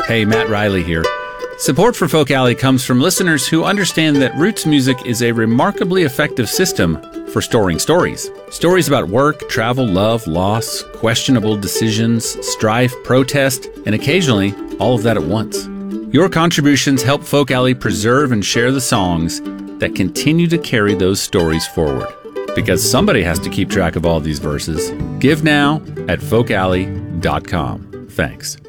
Hey, Matt Riley here. Support for Folk Alley comes from listeners who understand that roots music is a remarkably effective system for storing stories. Stories about work, travel, love, loss, questionable decisions, strife, protest, and occasionally all of that at once. Your contributions help Folk Alley preserve and share the songs that continue to carry those stories forward. Because somebody has to keep track of all these verses. Give now at folkalley.com. Thanks.